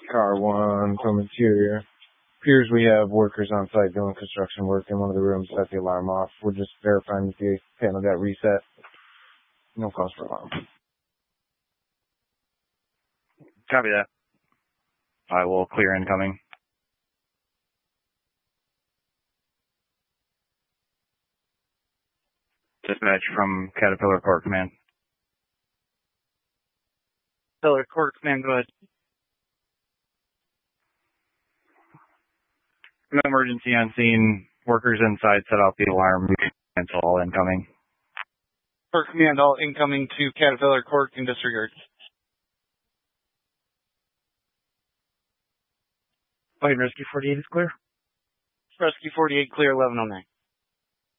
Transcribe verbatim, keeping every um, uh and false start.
Car one from interior. Appears we have workers on site doing construction work in one of the rooms. Set the alarm off. We're just verifying that the panel got reset. No cause for alarm. Copy that. I will clear incoming. Dispatch from Caterpillar Court Command. Caterpillar Court Command, go ahead. No emergency on scene. Workers inside set off the alarm. Cancel all incoming. Court Command, all incoming to Caterpillar Court can disregard. Flight Rescue forty-eight is clear. Rescue forty-eight clear, eleven oh nine.